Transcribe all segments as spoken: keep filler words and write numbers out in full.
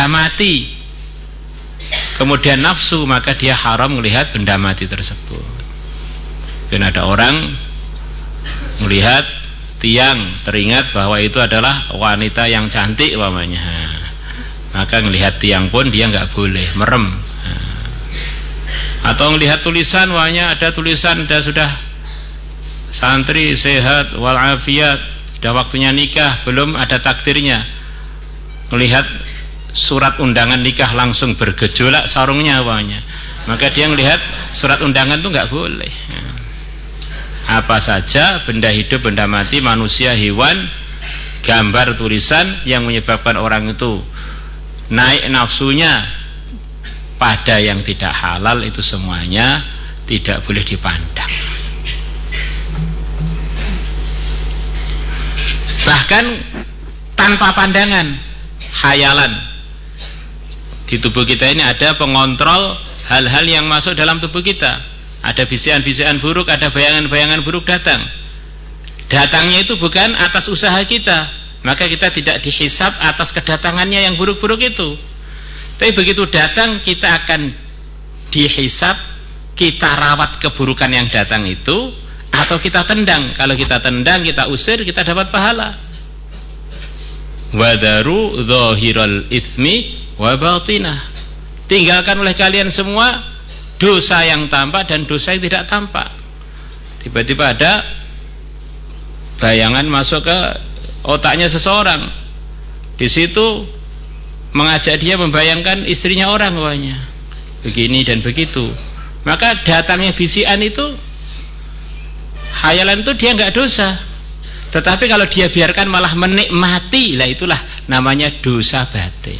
benda mati, kemudian nafsu, maka dia haram melihat benda mati tersebut. Dan ada orang melihat tiang, teringat bahwa itu adalah wanita yang cantik umpamanya, maka melihat tiang pun dia nggak boleh merem. Atau melihat tulisan, wahnya ada tulisan, ada sudah santri sehat walafiat, sudah waktunya nikah, belum ada takdirnya, melihat surat undangan nikah langsung bergejolak sarungnya wahnya, maka dia melihat surat undangan itu nggak boleh. Apa saja benda hidup, benda mati, manusia, hewan, gambar, tulisan yang menyebabkan orang itu naik nafsunya pada yang tidak halal, itu semuanya tidak boleh dipandang. Bahkan tanpa pandangan, khayalan. Di tubuh kita ini ada pengontrol hal-hal yang masuk dalam tubuh kita. Ada bisikan-bisikan buruk, ada bayangan-bayangan buruk datang. Datangnya itu bukan atas usaha kita, maka kita tidak dihisab atas kedatangannya yang buruk-buruk itu. Tapi begitu datang, kita akan dihisab, kita rawat keburukan yang datang itu, atau kita tendang. Kalau kita tendang, kita usir, kita dapat pahala. Wadaru zahiral itsmi wa batinah. Tinggalkan oleh kalian semua dosa yang tampak dan dosa yang tidak tampak. Tiba-tiba ada bayangan masuk ke otaknya seseorang, di situ mengajak dia membayangkan istrinya orang wahnya, begini dan begitu. Maka datangnya bisikan itu, khayalan itu dia nggak dosa. Tetapi kalau dia biarkan malah menikmati, lah itulah namanya dosa batin.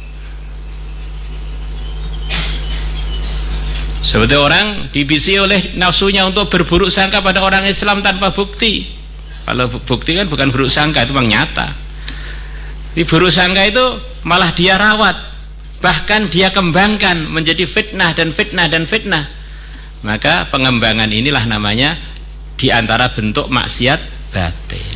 Seperti orang dibisi oleh nafsunya untuk berburuk sangka pada orang Islam tanpa bukti. Kalau bukti kan bukan buruk sangka, itu memang nyata. Di buruk sangka itu malah dia rawat, bahkan dia kembangkan menjadi fitnah dan fitnah dan fitnah. Maka pengembangan inilah namanya diantara bentuk maksiat batin.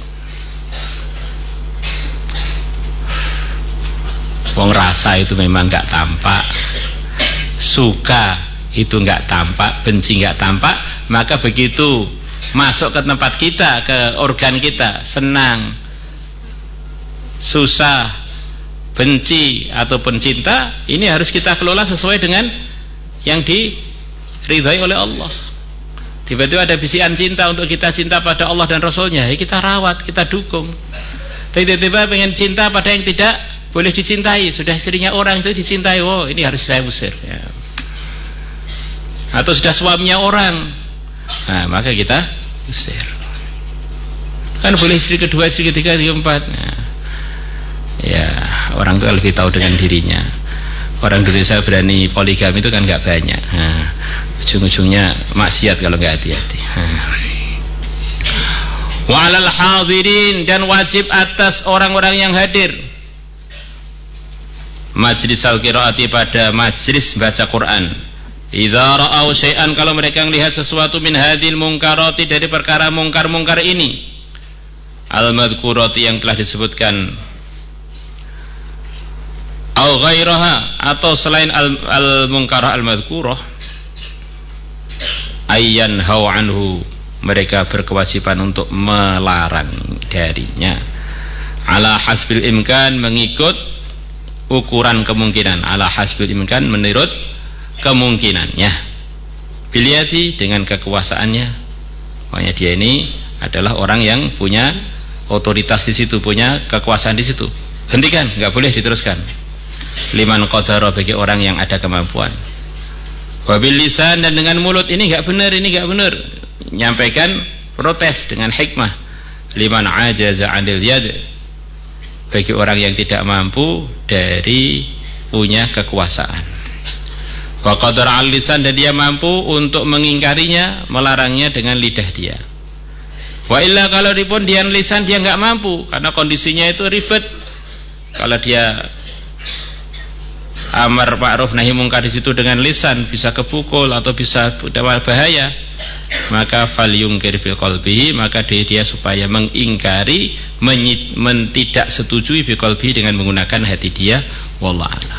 Wong rasa itu memang nggak tampak, suka itu nggak tampak, benci nggak tampak. Maka begitu masuk ke tempat kita, ke organ kita, senang, susah, benci ataupun cinta, ini harus kita kelola sesuai dengan yang diridhai oleh Allah. Tiba-tiba ada bisikan cinta untuk kita cinta pada Allah dan Rasulnya, ya kita rawat, kita dukung. Tiba-tiba pengen cinta pada yang tidak boleh dicintai, sudah istrinya orang itu dicintai, oh ini harus saya usir ya. Atau sudah suaminya orang, nah maka kita usir. Kan boleh istri kedua, istri ketiga, istri keempat. Nah, ya orang itu lebih tahu dengan dirinya. Orang Indonesia berani poligami itu kan nggak banyak. Nah, ujung-ujungnya maksiat kalau nggak hati-hati. Nah. Wa 'alal hadirin, dan wajib atas orang-orang yang hadir majlis al-qiraati, pada majlis baca Quran. Idza ra'au syai'an, kalau mereka melihat sesuatu min hadhil munkarati, dari perkara mungkar-mungkar ini, al-madhkurati yang telah disebutkan, au ghairaha, atau selain al-munkarah al-madhkurah, ayyan hau anhu, mereka berkewajiban untuk melarang darinya, ala hasbil imkan, mengikut ukuran kemungkinan, ala hasbil imkan, menurut kemungkinannya, biliati, dengan kekuasaannya. Makanya dia ini adalah orang yang punya otoritas di situ, punya kekuasaan di situ. Hentikan, nggak boleh diteruskan. Liman qadara, bagi orang yang ada kemampuan. Wabil lisan, dan dengan mulut, ini nggak benar, ini nggak benar, nyampaikan protes dengan hikmah. Liman ajaza 'anil yad, bagi orang yang tidak mampu dari punya kekuasaan. Wa qadara al-lisan, dan dia mampu untuk mengingkarinya, melarangnya dengan lidah dia. Wa illa, kalau dipun dia lisan dia enggak mampu karena kondisinya itu ribet. Kalau dia amar ma'ruf nahi mungkar di situ dengan lisan bisa kepukul atau bisa bahaya, maka falyungkir bi qalbihi, maka dia, dia supaya mengingkari, men, tidak setujui bi qalbihi, dengan menggunakan hati dia. Wallahu a'lam.